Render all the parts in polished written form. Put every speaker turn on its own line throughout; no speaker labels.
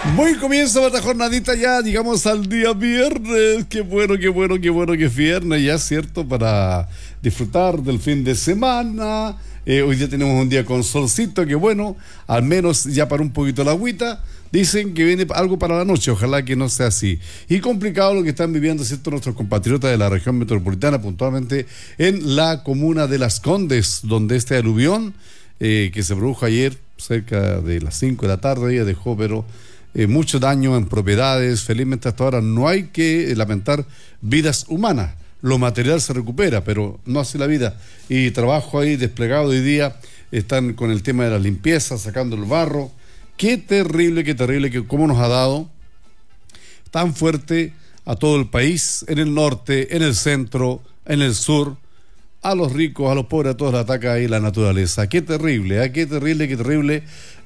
Muy comienzo esta jornadita ya, llegamos al día viernes. Qué bueno, qué bueno, qué bueno que es viernes, ya cierto, para disfrutar del fin de semana. Hoy día tenemos un día con solcito, que bueno, al menos ya para un poquito la agüita. Dicen que viene algo para la noche, ojalá que no sea así. Y complicado lo que están viviendo, ¿cierto?, nuestros compatriotas de la región metropolitana, puntualmente en la comuna de Las Condes, donde este aluvión que se produjo ayer, cerca de las 5 de la tarde, ya dejó, pero mucho daño en propiedades. Felizmente hasta ahora no hay que lamentar vidas humanas. Lo material se recupera, pero no así la vida. Y trabajo ahí desplegado hoy día, están con el tema de la limpieza, sacando el barro. Qué terrible, que cómo nos ha dado tan fuerte a todo el país, en el norte, en el centro, en el sur, a los ricos, a los pobres, a todos les ataca ahí la naturaleza. Qué terrible, qué terrible, qué terrible.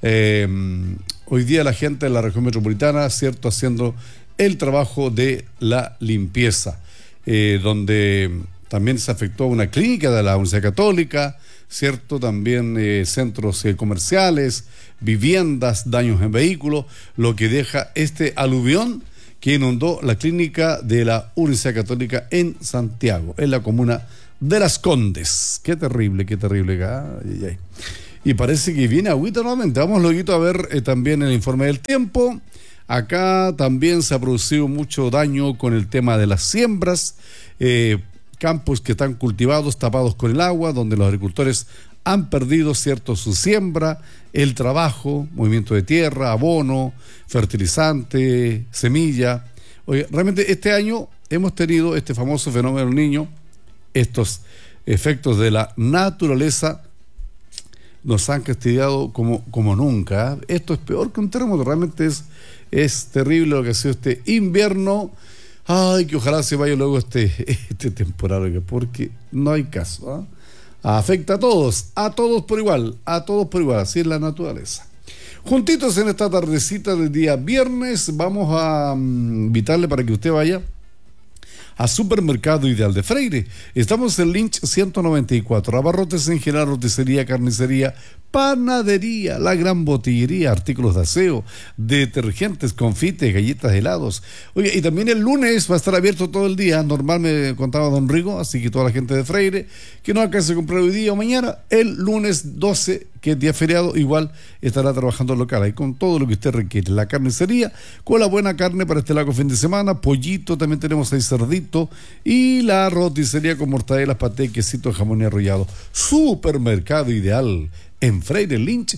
Hoy día la gente de la región metropolitana, cierto, haciendo el trabajo de la limpieza, donde también se afectó una clínica de la Universidad Católica, cierto, también centros comerciales, viviendas, daños en vehículos, lo que deja este aluvión que inundó la clínica de la Universidad Católica en Santiago, en la comuna de Las Condes. Qué terrible, qué terrible. Ay, ay. Y parece que viene agüita nuevamente. Vamos luego a ver también el informe del tiempo. Acá también se ha producido mucho daño con el tema de las siembras, campos que están cultivados, tapados con el agua, donde los agricultores han perdido, cierto, su siembra, el trabajo, movimiento de tierra, abono, fertilizante, semilla. Oye, realmente este año hemos tenido este famoso fenómeno del Niño. Estos efectos de la naturaleza nos han castigado como nunca. Esto es peor que un terremoto, realmente es terrible lo que ha sido este invierno. Ay, que ojalá se vaya luego este temporal, porque no hay caso. Afecta a todos por igual, así es la naturaleza. Juntitos en esta tardecita del día viernes, vamos a invitarle para que usted vaya a Supermercado Ideal de Freire. Estamos en Lynch 194, abarrotes en general, roticería, carnicería, panadería, la gran botillería, artículos de aseo, detergentes, confites, galletas, helados. Oye, y también el lunes va a estar abierto todo el día, normal, me contaba don Rigo, así que toda la gente de Freire que no alcance a comprar hoy día o mañana, el lunes 12, que es día feriado, igual estará trabajando local, ahí con todo lo que usted requiere. La carnicería, con la buena carne para este largo fin de semana, pollito, también tenemos ahí cerdito, y la roticería con mortadelas, paté, quesito, jamón y arrollado. Supermercado Ideal en Freire Lynch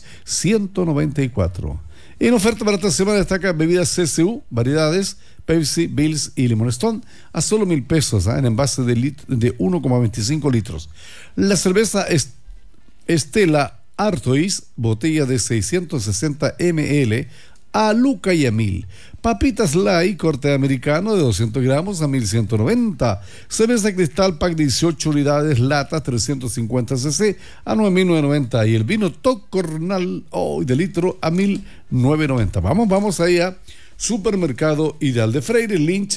194. En oferta para esta semana destaca bebidas CCU, variedades, Pepsi, Bills y Limón Stone a solo 1,000 pesos, en envase de 1,25 litros. La cerveza Estela Artois, botella de 660 ml, a Luca y a 1,000. Papitas Lai, corte americano de 200 gramos a 1,190. Cerveza Cristal, pack 18 unidades, latas 350 cc a 9,990. Y el vino Tocornal de litro a 1,990. Vamos ahí a Supermercado Ideal de Freire, Lynch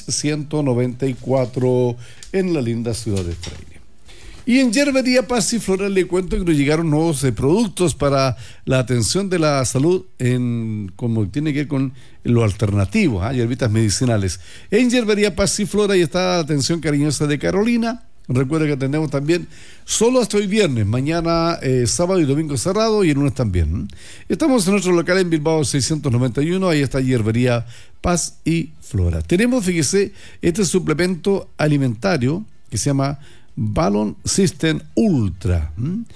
194, en la linda ciudad de Freire. Y en Yerbería Paz y Flora le cuento que nos llegaron nuevos productos para la atención de la salud, como tiene que ver con lo alternativo, hierbitas medicinales. En Yerbería Paz y Flora y está la atención cariñosa de Carolina. Recuerda que atendemos también solo hasta hoy viernes, mañana sábado y domingo cerrado, y el lunes también. Estamos en nuestro local en Bilbao 691, ahí está Yerbería Paz y Flora. Tenemos, fíjese, este suplemento alimentario que se llama Balance System Ultra.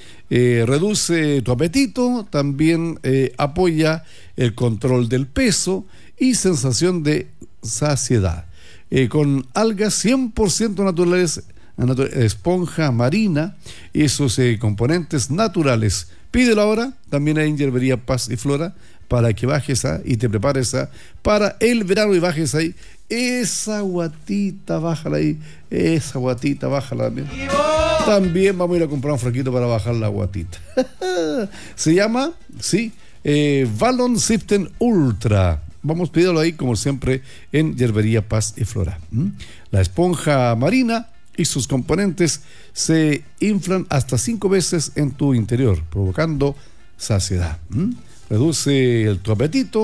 Reduce tu apetito, también apoya el control del peso y sensación de saciedad. Con algas 100% naturales, esponja marina y sus componentes naturales. Pídelo ahora, también hay en Yerbería Paz y Flora, para que bajes y te prepares para el verano y bajes ahí esa guatita, bájala ahí, esa guatita, bájala también. También vamos a ir a comprar un frasquito para bajar la guatita. Se llama, Balance System Ultra. Vamos a pedirlo ahí, como siempre, en Yerbería Paz y Flora. La esponja marina y sus componentes se inflan hasta 5 veces en tu interior, provocando saciedad. Reduce tu apetito,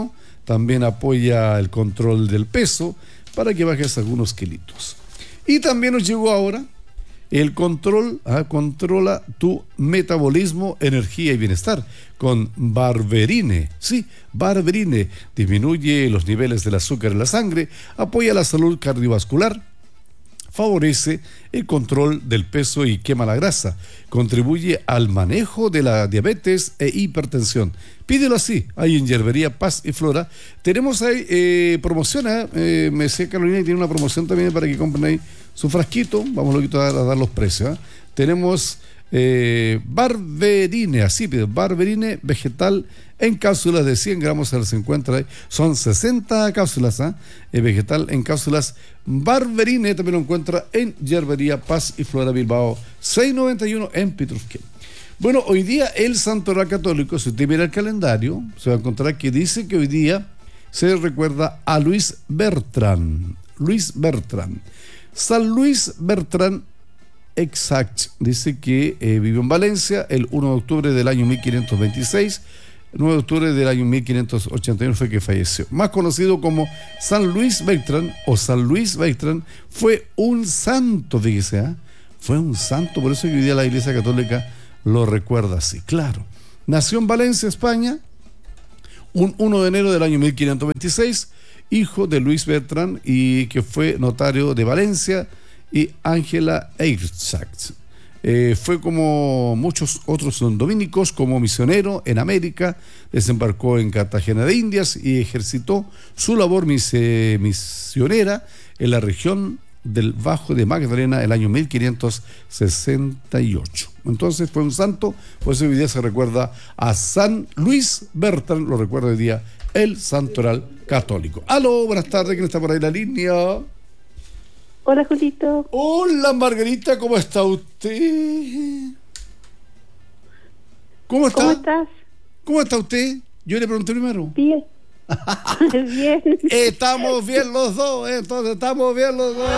también apoya el control del peso para que bajes algunos kilitos. Y también nos llegó ahora el controla tu metabolismo, energía y bienestar con Barberine. Sí, Barberine disminuye los niveles del azúcar en la sangre, apoya la salud cardiovascular, favorece el control del peso y quema la grasa, contribuye al manejo de la diabetes e hipertensión. Pídelo así, ahí en Yerbería Paz y Flora. Tenemos ahí promoción, me decía Carolina, y tiene una promoción también para que compren ahí su frasquito. Vamos luego a dar los precios. Tenemos Barberine, así pide, Barberine vegetal en cápsulas de 100 gramos, se encuentra ahí. Son 60 cápsulas, vegetal en cápsulas. Barberine también lo encuentra en Yerbería Paz y Flora Bilbao 691 en Pitrufquén. Bueno, hoy día el Santoral Católico, si usted mira el calendario, se va a encontrar que dice que hoy día se recuerda a Luis Bertrand. Luis Bertrand. San Luis Bertrand Exact dice que vivió en Valencia el 1 de octubre del año 1526. El 9 de octubre del año 1581 fue que falleció. Más conocido como San Luis Bertrand o San Luis Bertrand, fue un santo, fíjese, fue un santo, por eso que hoy día la Iglesia Católica lo recuerda así, claro. Nació en Valencia, España, un 1 de enero del año 1526, hijo de Luis Bertrand, y que fue notario de Valencia, y Ángela Exact. Fue como muchos otros dominicos, como misionero en América, desembarcó en Cartagena de Indias y ejercitó su labor misionera en la región del Bajo de Magdalena el año 1568. Entonces fue un santo, por eso hoy día se recuerda a San Luis Bertrand, lo recuerda hoy día el Santoral Católico. Aló, buenas tardes, ¿quién está por ahí en la línea?
Hola, Julito.
Hola, Margarita, ¿cómo está usted? ¿Cómo está?
¿Cómo estás?
¿Cómo está usted? Yo le pregunté primero.
Bien. Bien.
Estamos bien los dos, entonces estamos bien los dos.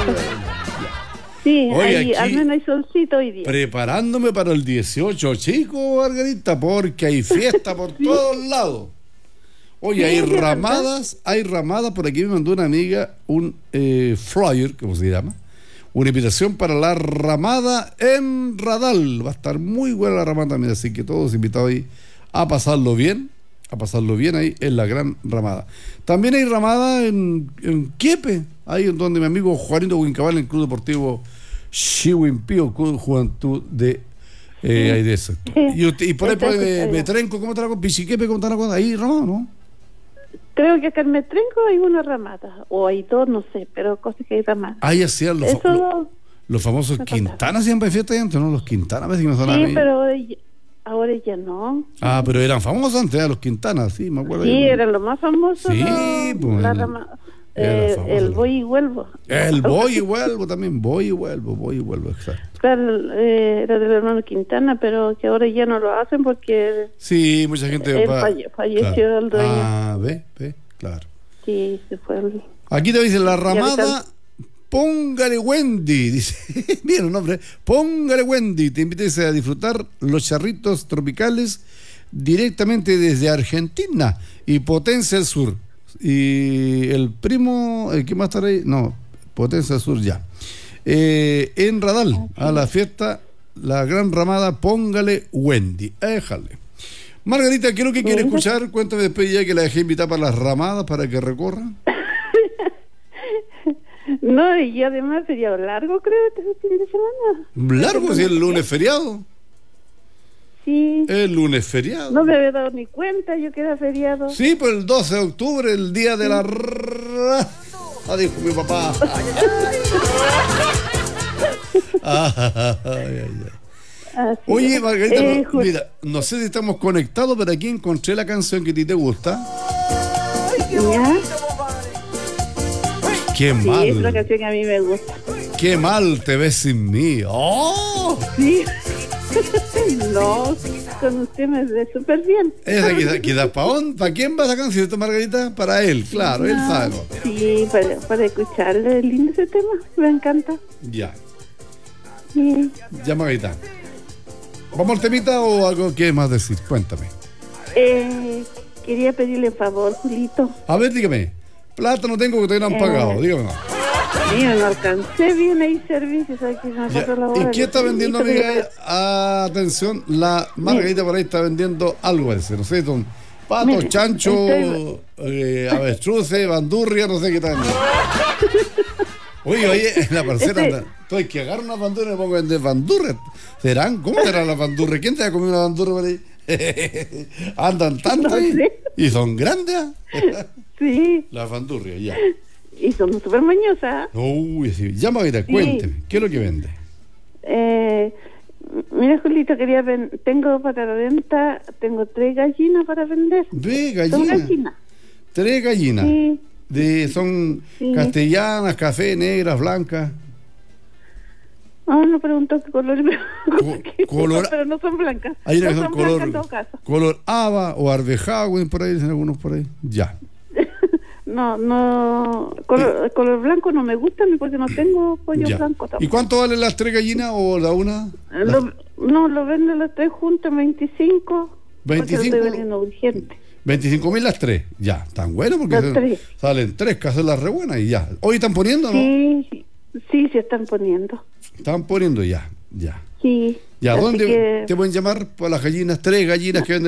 Sí,
Oye,
ahí,
aquí,
al menos hay solcito hoy día.
Preparándome para el 18, chico, Margarita, porque hay fiesta por todos lados. Oye, hay ramadas, por aquí me mandó una amiga un flyer, ¿cómo se llama? Una invitación para la ramada en Radal. Va a estar muy buena la ramada también, así que todos invitados ahí a pasarlo bien ahí en la gran ramada. También hay ramada en Quiepe, ahí en donde mi amigo Juanito Huincabal, en el Club Deportivo Chihuimpío, Juventud de ahí de eso. Y por ahí me trenco, ¿cómo está la cosa? Pichiquepe, ¿cómo está la cosa? Ahí ramada, ¿no?
Creo que acá en Metrenco hay una ramada, o hay dos, no sé, pero cosas que hay ramadas.
Ahí hacían los famosos Quintana, siempre fiesta antes, ¿no? Los Quintana, a veces que me sonaban.
Sí, pero ahora ya no.
Pero eran famosos antes, los Quintana, sí, me acuerdo.
Sí, eran los más famosos.
Sí, pues.
La ramada. El voy y vuelvo.
El voy y vuelvo también, voy y vuelvo, exacto.
Claro, era del hermano Quintana, pero que ahora ya no lo hacen porque
sí, mucha gente
falleció, claro. El dueño.
Ve, claro.
Sí, se fue
Aquí te dice la ramada, póngale Wendy, dice, mira el nombre, póngale Wendy, te invites a disfrutar los charritos tropicales directamente desde Argentina y Potencia del Sur. Y el primo, ¿qué más estará ahí? No, Potencia del Sur ya. En Radal, a la fiesta, la gran ramada, póngale Wendy. Déjale. Margarita, ¿qué es lo que quiere escuchar? Cuéntame después ya que la dejé invitar para las ramadas para que recorran.
No, y además sería largo, creo, este fin de semana.
¿Largo? Si es el lunes feriado.
Sí.
El lunes feriado.
No me había dado ni cuenta yo que era feriado.
Sí, pues el 12 de octubre, el día de la... dijo mi papá. Oye, Margarita, mira, no sé si estamos conectados, pero aquí encontré la canción que a ti te gusta.
¿Ya?
Qué mal.
Sí, es una canción que a mí me gusta.
Qué mal te ves sin mí. ¡Oh!
Sí. No, con usted me ve súper bien.
¿Esa queda para quién va esa canción, Margarita? Para él, claro, él sabe.
Sí, para escucharle, lindo ese tema, me encanta.
Ya.
Sí.
Ya, Margarita. ¿Vamos al temita o algo que más decir? Cuéntame.
quería pedirle favor, Julito.
A ver, dígame. Plata no tengo que todavía no han pagado, dígame.
Mira, no alcancé bien ahí servicios aquí.
¿Y qué está vendiendo, amiga? Atención, la Margarita por ahí está vendiendo algo, parece. No sé, son patos, chancho, avestruces, bandurria, no sé qué tal. Oye, en la parcela estoy que agarro una bandurria y me pongo a vender bandurria. ¿Serán? ¿Cómo serán las bandurrias? ¿Quién te ha comido una bandurria por ahí? Andan tanto ahí. Y son grandes.
Sí.
Las bandurrias, ya.
Y son súper mañosas.
Uy, sí. Ya, Margarita, cuénteme. ¿Qué es lo que vende?
Mira, Julito, tengo para la venta, tengo 3 gallinas para vender.
¿3 gallinas?
Son gallinas.
3 gallinas.
Sí.
Son castellanas, café, negras, blancas.
No preguntó qué color, pero no son blancas.
Hay una
no
que
son
son
blancas en todo caso.
color haba o arvejagüen, por ahí dicen algunos por ahí. Ya.
No, color blanco no me gusta ni porque no tengo pollo blanco tampoco.
¿Y cuánto valen las 3 gallinas o la una?
Lo venden las 3 juntas, 25.
25.
Porque lo estoy vendiendo urgente.
25.000 las 3. Ya, tan bueno porque salen 3 que hacen las re buenas y ya. ¿Hoy están poniendo, no?
Sí, se están poniendo.
Están poniendo ya.
Sí.
¿Ya dónde te pueden llamar para las gallinas? 3 gallinas que venden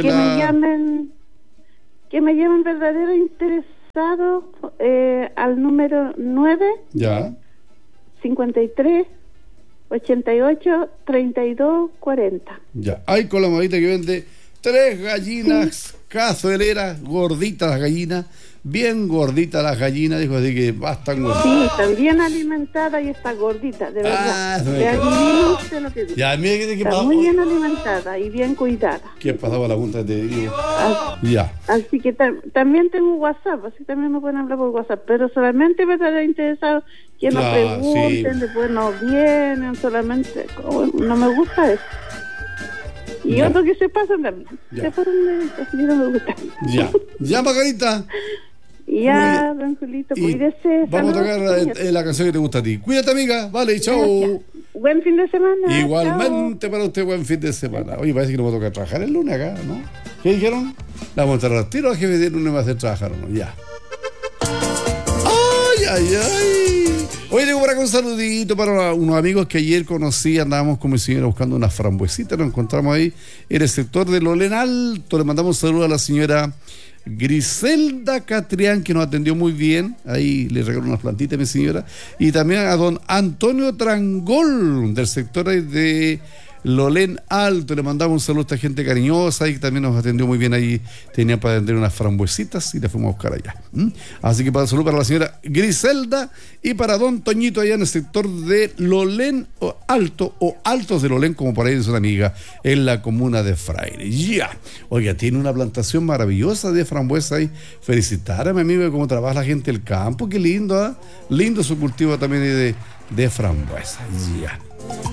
que me llamen verdadero interesado al número 9.
Ya.
53 88 32 40.
Ya. Hay con la Margarita que vende 3 gallinas cazueleras, gorditas las gallinas, bien gorditas las gallinas, dijo, así que bastan.
Sí, están bien alimentadas y está gordita, de verdad.
Ya, mira que
está muy bien alimentada y bien cuidada.
¿Qué pasaba la junta de digo?
Ya. Así que también tengo WhatsApp, así también me pueden hablar por WhatsApp, pero solamente me estará interesado que nos pregunten, después no vienen, solamente, no me gusta eso. Y otros que se pasan también. Se fueron de esto, y no me gusta.
Ya, Margarita.
Ya, don Julito, cuídese.
Vamos a tocar la canción que te gusta a ti. Cuídate, amiga. Vale, chao.
Buen fin de semana.
Igualmente
chao.
para usted, buen fin de semana. Oye, parece que no va a tocar trabajar el lunes acá, ¿no? ¿Qué dijeron? La vamos a entrar al tiro, al jefe de lunes va a hacer trabajar o no. Ya. ¡Ay! Hoy tengo por acá un saludito para unos amigos que ayer conocí, andábamos con mi señora buscando unas frambuesitas, nos encontramos ahí en el sector de Lolén Alto. Le mandamos un saludo a la señora Griselda Catrián, que nos atendió muy bien, ahí le regaló unas plantitas a mi señora, y también a don Antonio Trangol, del sector de Lolén Alto. Le mandamos un saludo a esta gente cariñosa y que también nos atendió muy bien ahí. Tenía para vender unas frambuesitas y las fuimos a buscar allá. Así que para salud para la señora Griselda y para don Toñito allá en el sector de Lolén Alto o Altos de Lolén, como por ahí dice una amiga, en la comuna de Fraile. Oiga, tiene una plantación maravillosa de frambuesa ahí. Felicitar a mi amigo de cómo trabaja la gente del campo. Qué lindo, lindo su cultivo también de frambuesa.